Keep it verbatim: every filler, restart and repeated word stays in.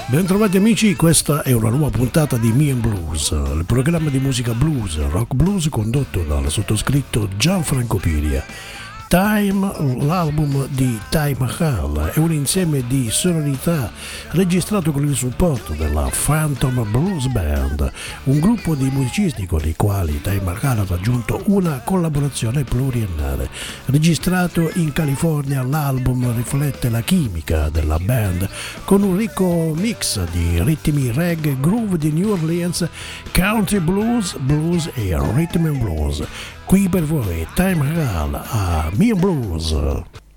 Bentrovati amici, questa è una nuova puntata di Me and Blues, il programma di musica blues, rock blues condotto dal sottoscritto Gianfranco Piria. Time, l'album di Taj Mahal, è un insieme di sonorità registrato con il supporto della Phantom Blues Band, un gruppo di musicisti con i quali Taj Mahal ha raggiunto una collaborazione pluriennale. Registrato in California, l'album riflette la chimica della band con un ricco mix di ritmi reggae, groove di New Orleans, country blues, blues e rhythm and blues. Qui per voi Taj Mahal a Me and Blues.